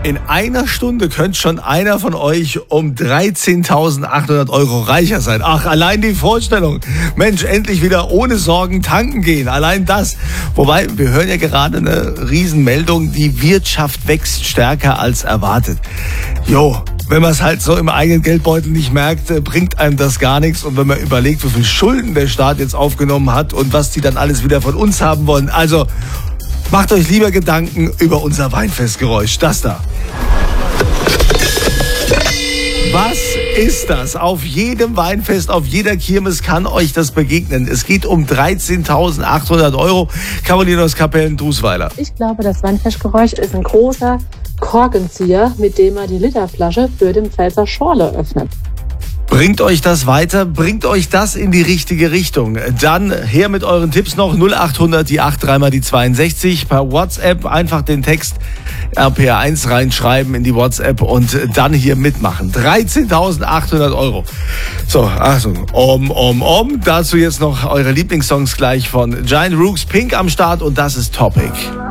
In einer Stunde könnte schon einer von euch um 13.800 € reicher sein. Ach, allein die Vorstellung. Mensch, endlich wieder ohne Sorgen tanken gehen. Allein das. Wobei, wir hören ja gerade eine Riesenmeldung. Die Wirtschaft wächst stärker als erwartet. Jo, wenn man es halt so im eigenen Geldbeutel nicht merkt, bringt einem das gar nichts. Und wenn man überlegt, wie viel Schulden der Staat jetzt aufgenommen hat und was die dann alles wieder von uns haben wollen. Also, macht euch lieber Gedanken über unser Weinfestgeräusch. Das da. Was ist das? Auf jedem Weinfest, auf jeder Kirmes kann euch das begegnen. Es geht um 13.800 €. Caroline aus Kapellen-Drusweiler. Ich glaube, das Weinfestgeräusch ist ein großer Korkenzieher, mit dem man die Literflasche für den Pfälzer Schorle öffnet. Bringt euch das weiter? Bringt euch das in die richtige Richtung? Dann her mit euren Tipps noch 0800 die 8 3 mal die 62 per WhatsApp. Einfach den Text RPR1 reinschreiben in die WhatsApp und dann hier mitmachen. 13.800 €. So, Achtung. Dazu jetzt noch eure Lieblingssongs gleich von Giant Rooks, Pink am Start und das ist Topic.